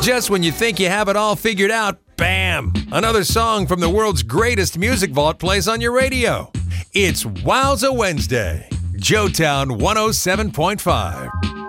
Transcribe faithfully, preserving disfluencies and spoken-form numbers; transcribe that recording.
Just when you think you have it all figured out, bam! Another song from the world's greatest music vault plays on your radio. It's Wowza Wednesday. Joetown one oh seven point five.